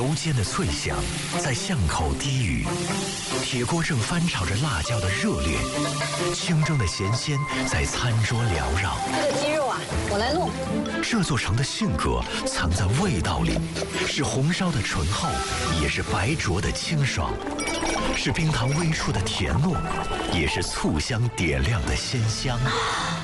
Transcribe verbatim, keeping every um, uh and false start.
油煎的脆香在巷口低语，铁锅正翻炒着辣椒的热烈，清蒸的咸鲜在餐桌缭绕。 这个鸡肉啊，我来弄。 这座城的性格藏在味道里，是红烧的醇厚，也是白灼的清爽，是冰糖微出的甜糯，也是醋香点亮的鲜香。